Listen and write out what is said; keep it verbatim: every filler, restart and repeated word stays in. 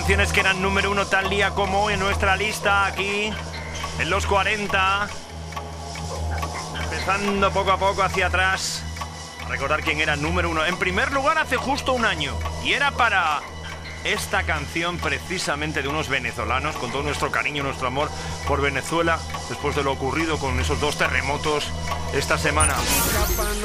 canciones que eran número uno tal día como hoy en nuestra lista aquí en los cuarenta. Empezando poco a poco hacia atrás. A recordar quién era número uno. En primer lugar hace justo un año. Y era para esta canción precisamente de unos venezolanos, con todo nuestro cariño, nuestro amor por Venezuela, después de lo ocurrido con esos dos terremotos esta semana.